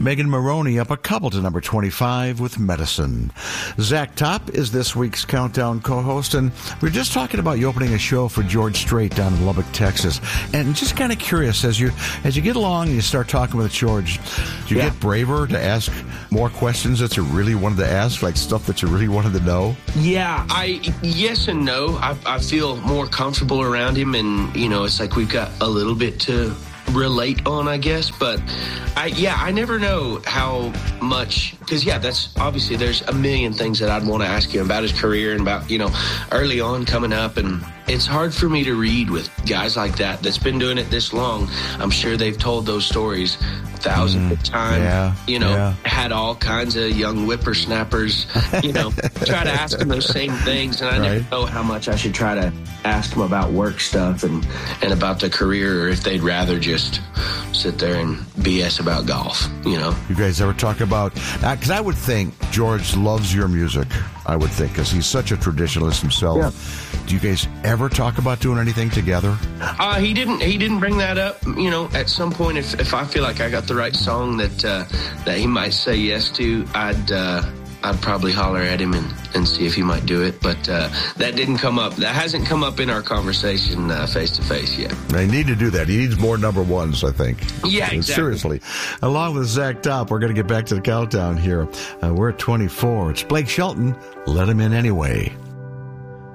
Megan Maroney up a couple to number 25 with Medicine. Zach Top is this week's Countdown co-host, and we were just talking about you opening a show for George Strait down in Lubbock, Texas. And just kind of curious, as you get along and you start talking with George, do you get braver to ask more questions that you really wanted to ask, like stuff that you really wanted to know? Yeah, yes and no. I feel more comfortable around him, and, it's like we've got a little bit to relate on, I guess. But I never know how much, because that's obviously there's a million things that I'd want to ask him about his career and about, early on coming up, and it's hard for me to read with guys like that's been doing it this long. I'm sure they've told those stories thousands of times, had all kinds of young whippersnappers, try to ask them those same things, and I never know how much I should try to ask them about work stuff and about the career, or if they'd rather just sit there and BS about golf, You guys ever talk about, because I would think George loves your music, I would think, because he's such a traditionalist himself. Yeah. Do you guys ever talk about doing anything together? He didn't bring that up. At some point, if I feel like I got the right song that he might say yes to, I'd probably holler at him and see if he might do it. But that didn't come up. That hasn't come up in our conversation face to face yet. They need to do that. He needs more number ones, I think. Yeah, exactly. Seriously. Along with Zach Top, we're going to get back to the countdown here. We're at 24. It's Blake Shelton. Let him in anyway.